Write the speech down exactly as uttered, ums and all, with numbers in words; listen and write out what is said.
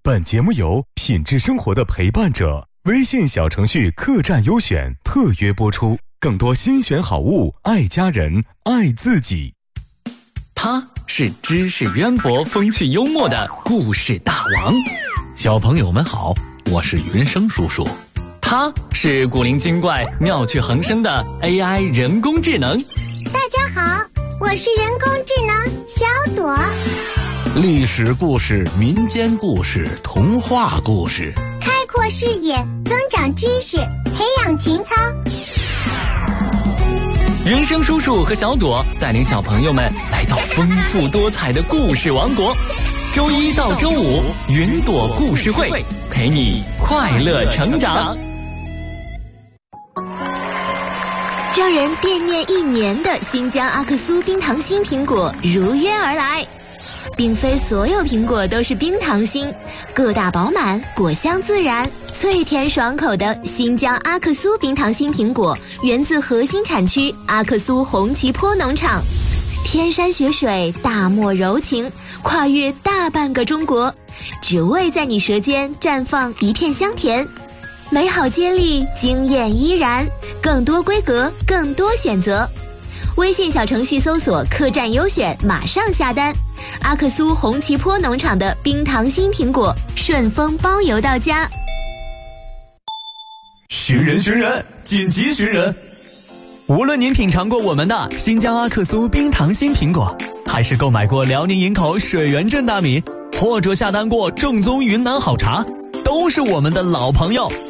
本节目由品质生活的陪伴者微信小程序客栈优选特约播出，更多新选好物，爱家人，爱自己。 他是知识渊博、风趣幽默的故事大王。 小朋友们好，我是云生叔叔。 他是古灵精怪、妙趣横生的 A I 人工智能。 大家好，我是人工智能小朵。 历史故事、民间故事、童话故事， 开阔视野，增长知识，培养情操。 云生叔叔和小朵带领小朋友们来到丰富多彩的故事王国。周一到周五，云朵故事会陪你快乐成长。 让人惦念一年的新疆阿克苏冰糖心苹果如约而来。并非所有苹果都是冰糖心，个大饱满，果香自然，脆甜爽口的新疆阿克苏冰糖心苹果源自核心产区阿克苏红旗坡农场。天山雪水，大漠柔情，跨越大半个中国，只为在你舌尖绽放一片香甜。美好接力，惊艳依然，更多规格，更多选择。微信小程序搜索客栈优选，马上下单。阿克苏红旗坡农场的冰糖心苹果，顺丰包邮到家。 寻人寻人，紧急寻人！ 无论您品尝过我们的新疆阿克苏冰糖心苹果，还是购买过辽宁营口水源镇大米，或者下单过正宗云南好茶，都是我们的老朋友。